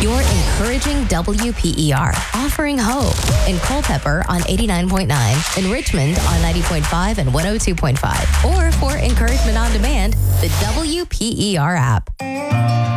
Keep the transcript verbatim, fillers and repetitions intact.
You're encouraging W P E R, offering hope in Culpeper on eighty-nine point nine, in Richmond on ninety point five and one oh two point five, or for encouragement on demand, the W P E R app.